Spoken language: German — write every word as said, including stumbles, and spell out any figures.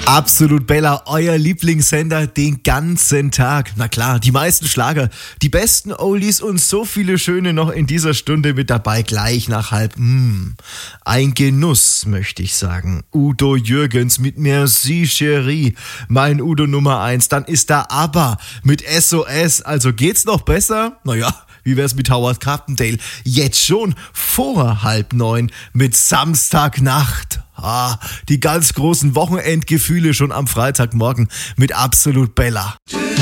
Absolut Bella, euer Lieblingssender den ganzen Tag. Na klar, die meisten Schlager, die besten Oldies und so viele schöne noch in dieser Stunde mit dabei, gleich nach halb. Mmh, ein Genuss, möchte ich sagen. Udo Jürgens mit Merci Chérie, mein Udo Nummer eins. Dann ist da ABBA mit S O S. Also geht's noch besser? Naja, wie wär's mit Howard Carpendale? Jetzt schon vor halb neun mit Samstagnacht. Ah, die ganz großen Wochenendgefühle schon am Freitagmorgen mit Absolut Bella.